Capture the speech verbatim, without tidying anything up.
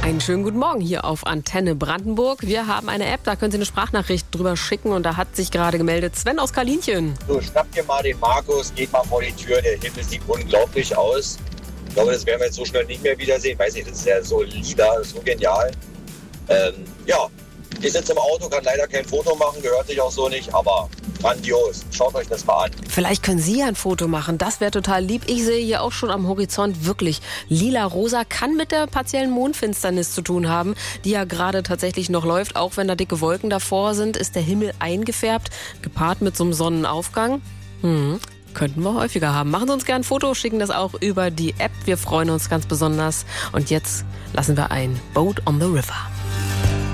Einen schönen guten Morgen hier auf Antenne Brandenburg. Wir haben eine App, da können Sie eine Sprachnachricht drüber schicken und da hat sich gerade gemeldet Sven aus Kalinchen. So, schnapp dir mal den Markus, geht mal vor die Tür, der Himmel sieht unglaublich aus. Ich glaube, das werden wir jetzt so schnell nicht mehr wiedersehen. Weiß nicht, das ist ja so lila, so genial. Ähm, ja, ich sitze im Auto, kann leider kein Foto machen, gehört sich auch so nicht, aber grandios. Schaut euch das mal an. Vielleicht können Sie ja ein Foto machen, das wäre total lieb. Ich sehe hier auch schon am Horizont wirklich lila-rosa, kann mit der partiellen Mondfinsternis zu tun haben, die ja gerade tatsächlich noch läuft. Auch wenn da dicke Wolken davor sind, ist der Himmel eingefärbt, gepaart mit so einem Sonnenaufgang. Hm. Könnten wir häufiger haben. Machen Sie uns gerne ein Foto, schicken das auch über die App. Wir freuen uns ganz besonders. Und jetzt lassen wir ein Boat on the River.